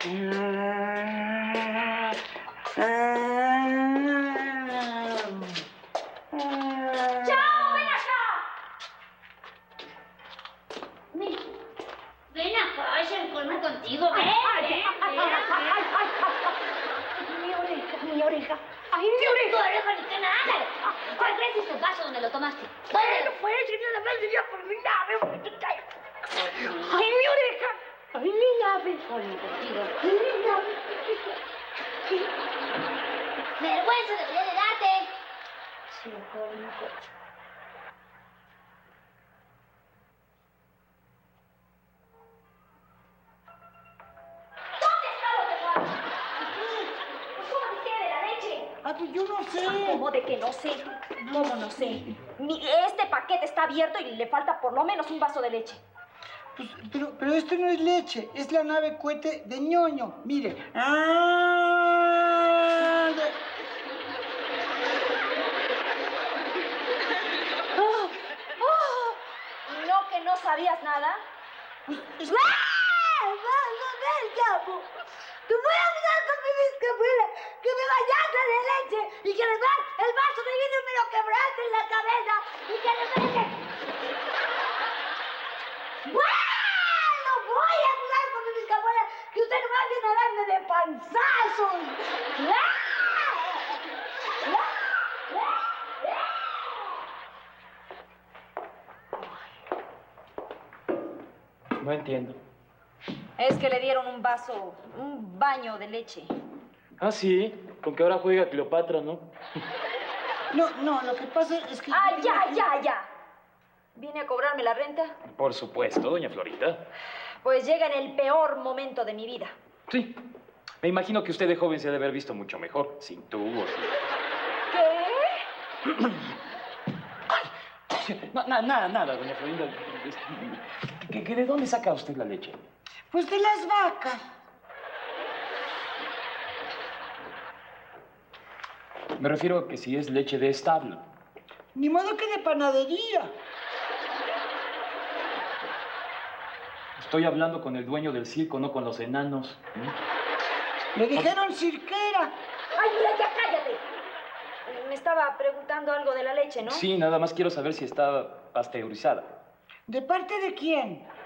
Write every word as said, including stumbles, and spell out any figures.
¡Chao! ¡Ven acá! Ven, ven acá, es el colmo contigo. Ven, ven, ven. Mi oreja, mi oreja. ¡Ay, mi Tu oreja! oreja ni que nada. ¿Cuál crees que es tu vaso donde lo tomaste? Bueno, pues, si nada más sería por mi nave. ¡Ay, mi oreja! ¡Ay, mi nave! Colmo contigo. ¡Ay, mi nave! Vergüenza debería de darte. Sí, colmo. ¿Dónde está lo que guardas? Pues, ¿cómo te queda de la leche? Ah, pues yo no sé. ¿Cómo de que no sé? ¿Cómo no sé? Mi- este paquete está abierto y le falta por lo menos un vaso de leche. Pues, pero, pero esto no es leche, es la nave cohete de ñoño. Mire. Ah, de- ¡Oh! ¡Oh! ¿No que no sabías nada? pues, es- ¡Ah! ¡No, no, no, chavo! ¡Te voy a hablar con mi biscabuela! ¡Que me bañaste de leche! ¡Y que además el vaso de vidrio me lo quebraste en la cabeza! ¡Y que además... ¡Bueno! Voy a hablar con mi biscabuela! ¡Que usted nomás viene a darme de panzazos! ¡Ah! ¡Ah! ¡Ah! No entiendo. Es que le dieron un vaso, un baño de leche. Ah, sí, con que ahora juega Cleopatra, ¿no? No, no, lo que pasa es que... ¡Ah, ya, ya, ya! ¿Viene a cobrarme la renta? Por supuesto, doña Florita. Pues llega en el peor momento de mi vida. Sí. Me imagino que usted de joven se ha de haber visto mucho mejor, sin tubos. ¿Qué? No, na- nada, nada, doña Florinda. ¿Que, que, ¿De dónde saca usted la leche? Pues de las vacas. Me refiero a que si es leche de establo. Ni modo que de panadería. Estoy hablando con el dueño del circo, no con los enanos. Me dijeron cirquera. ¡Ay, mira, ya cállate! Me estaba preguntando algo de la leche, ¿no? Sí, nada más quiero saber si está pasteurizada. ¿De parte de quién?